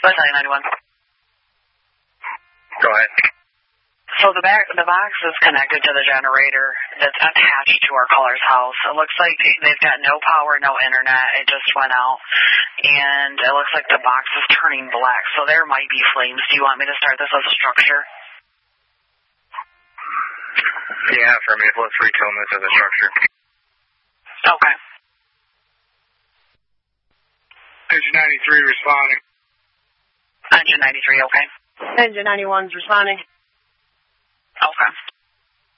Battalion 91. Go ahead. So the box is connected to the generator that's attached to our caller's house. It looks like they've got no power, no internet. It just went out. And it looks like the box is turning black. So there might be flames. Do you want me to start this as a structure? Yeah, for me, let's retune this as a structure. Okay. Engine 93 responding. Engine 93, okay. Engine 91's responding.